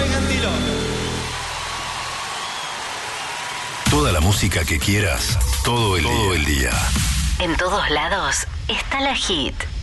Cantilo. Toda la música que quieras, todo el día. En todos lados está la Hit.